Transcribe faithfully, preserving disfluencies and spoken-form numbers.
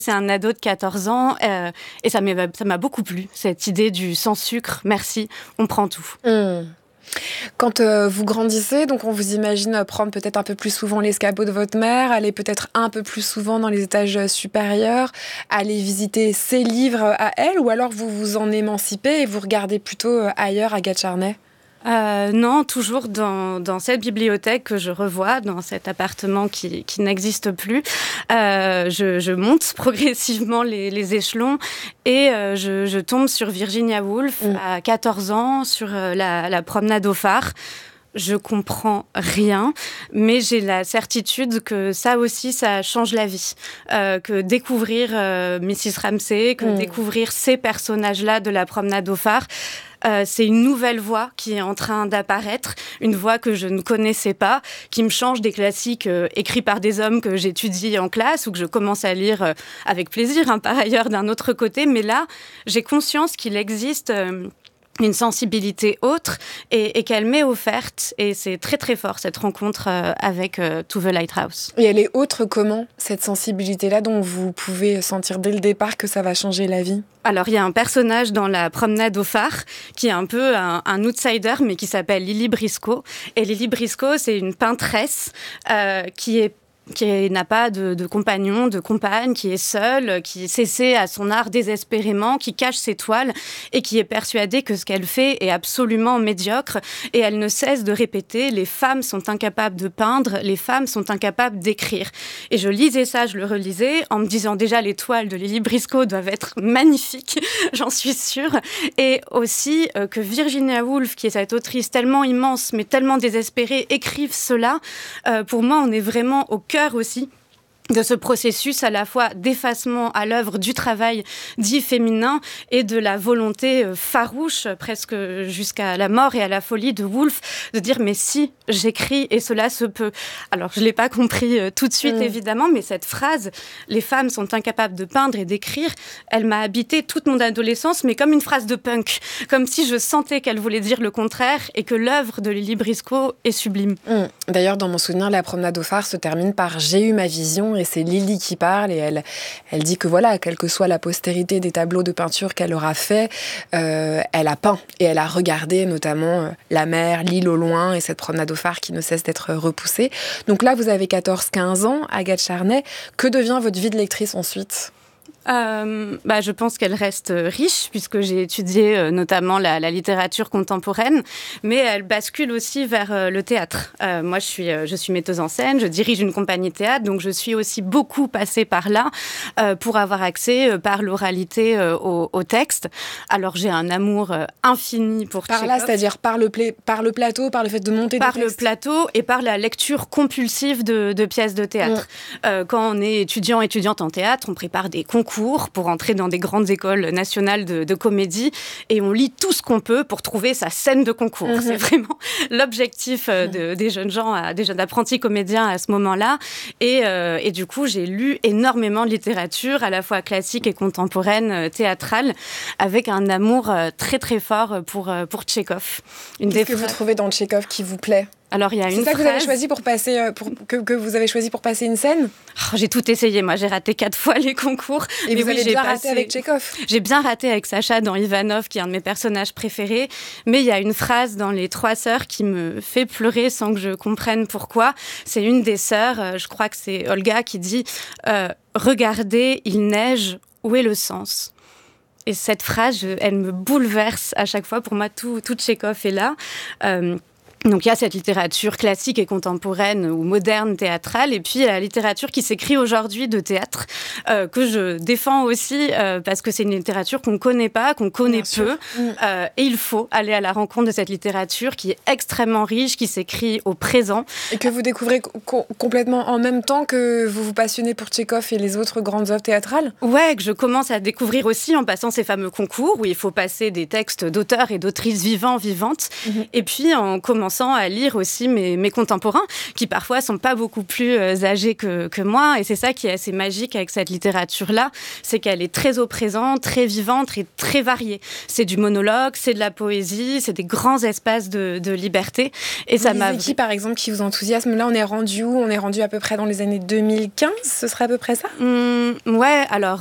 C'est un ado de quatorze ans euh, et ça m'a, ça m'a beaucoup plu, cette idée du sans sucre, merci, on prend tout. Mmh. Quand euh, vous grandissez, donc on vous imagine prendre peut-être un peu plus souvent l'escabeau de votre mère, aller peut-être un peu plus souvent dans les étages supérieurs, aller visiter ses livres à elle, ou alors vous vous en émancipez et vous regardez plutôt ailleurs, Agathe Charnay ? Euh, non, toujours dans, dans cette bibliothèque que je revois, dans cet appartement qui, qui n'existe plus. Euh, je, je monte progressivement les, les échelons et euh, je, je tombe sur Virginia Woolf mmh. à quatorze ans, sur euh, la, la promenade au phare. Je comprends rien, mais j'ai la certitude que ça aussi, ça change la vie. Euh, que découvrir euh, missus Ramsay, que mmh. découvrir ces personnages-là de la promenade au phare, Euh, c'est une nouvelle voix qui est en train d'apparaître, une voix que je ne connaissais pas, qui me change des classiques euh, écrits par des hommes que j'étudie en classe ou que je commence à lire euh, avec plaisir, hein, par ailleurs, d'un autre côté. Mais là, j'ai conscience qu'il existe euh, une sensibilité autre et, et qu'elle m'est offerte. Et c'est très très fort, cette rencontre euh, avec euh, To the Lighthouse. Et elle est autre comment, cette sensibilité-là, dont vous pouvez sentir dès le départ que ça va changer la vie ? Alors, il y a un personnage dans la promenade au phare qui est un peu un, un outsider, mais qui s'appelle Lily Briscoe. Et Lily Briscoe, c'est une peintresse euh, qui est qui n'a pas de, de compagnon, de compagne, qui est seule, qui s'essaie à son art désespérément, qui cache ses toiles et qui est persuadée que ce qu'elle fait est absolument médiocre. Et elle ne cesse de répéter « les femmes sont incapables de peindre, les femmes sont incapables d'écrire ». Et je lisais ça, je le relisais, en me disant déjà les toiles de Lily Briscoe doivent être magnifiques, j'en suis sûre. Et aussi euh, que Virginia Woolf, qui est cette autrice tellement immense, mais tellement désespérée, écrive cela. Euh, pour moi, on est vraiment au cœur aussi de ce processus à la fois d'effacement à l'œuvre du travail dit féminin et de la volonté farouche, presque jusqu'à la mort et à la folie de Woolf, de dire mais si j'écris et cela se peut. Alors je ne l'ai pas compris tout de suite mmh. évidemment, mais cette phrase « les femmes sont incapables de peindre et d'écrire », elle m'a habité toute mon adolescence, mais comme une phrase de punk, comme si je sentais qu'elle voulait dire le contraire et que l'œuvre de Lily Briscoe est sublime. Mmh. D'ailleurs, dans mon souvenir, la promenade au phare se termine par « j'ai eu ma vision » et c'est Lily qui parle et elle, elle dit que voilà, quelle que soit la postérité des tableaux de peinture qu'elle aura fait, euh, elle a peint et elle a regardé notamment euh, la mer, l'île au loin et cette promenade au phare qui ne cesse d'être repoussée. Donc là, vous avez quatorze quinze ans, Agathe Charnay. Que devient votre vie de lectrice ensuite ? Euh, bah, je pense qu'elle reste riche puisque j'ai étudié euh, notamment la, la littérature contemporaine, mais elle bascule aussi vers euh, le théâtre. Euh, moi, je suis, euh, je suis metteuse en scène, je dirige une compagnie théâtre, donc je suis aussi beaucoup passée par là euh, pour avoir accès euh, par l'oralité euh, au, au texte. Alors, j'ai un amour euh, infini pour Par Tchekhov. là, c'est-à-dire par le, pla- par le plateau, par le fait de monter Par des textes. le plateau et par la lecture compulsive de, de pièces de théâtre. Mmh. Euh, quand on est étudiant, étudiante en théâtre, on prépare des concours pour entrer dans des grandes écoles nationales de, de comédie et on lit tout ce qu'on peut pour trouver sa scène de concours. Mmh. C'est vraiment l'objectif de, des jeunes gens, des jeunes apprentis comédiens à ce moment-là. Et, euh, et du coup, j'ai lu énormément de littérature, à la fois classique et contemporaine, théâtrale, avec un amour très très fort pour, pour Tchekhov. Une Qu'est-ce que fra- vous trouvez dans Tchekhov qui vous plaît ? Alors, il y a c'est une ça phrase... que vous avez choisi pour passer, pour, que, que vous avez choisi pour passer une scène ? Oh, j'ai tout essayé, moi. J'ai raté quatre fois les concours. Et mais vous oui, avez j'ai bien passé... raté avec Tchekhov ? J'ai bien raté avec Sacha dans Ivanov, qui est un de mes personnages préférés. Mais il y a une phrase dans Les Trois Sœurs qui me fait pleurer sans que je comprenne pourquoi. C'est une des sœurs, je crois que c'est Olga, qui dit euh, « Regardez, il neige, où est le sens ?» Et cette phrase, je, elle me bouleverse à chaque fois. Pour moi, tout, tout Tchekhov est là. Euh, Donc il y a cette littérature classique et contemporaine ou moderne théâtrale, et puis il y a la littérature qui s'écrit aujourd'hui de théâtre, euh, que je défends aussi euh, parce que c'est une littérature qu'on ne connaît pas, qu'on connaît Bien peu, euh, et il faut aller à la rencontre de cette littérature qui est extrêmement riche, qui s'écrit au présent. Et que vous découvrez co- complètement en même temps que vous vous passionnez pour Tchekhov et les autres grandes œuvres théâtrales ? Ouais, que je commence à découvrir aussi en passant ces fameux concours où il faut passer des textes d'auteurs et d'autrices vivants, vivantes, mmh. et puis en commençant commençant à lire aussi mes, mes contemporains, qui parfois sont pas beaucoup plus euh, âgés que, que moi. Et c'est ça qui est assez magique avec cette littérature-là, c'est qu'elle est très au présent, très vivante et très variée. C'est du monologue, c'est de la poésie, c'est des grands espaces de, de liberté. Et vous ça m'a... qui, par exemple, qui vous enthousiasme? Là, on est rendu où? On est rendu à peu près dans les années deux mille quinze, ce serait à peu près ça? Mmh, ouais, alors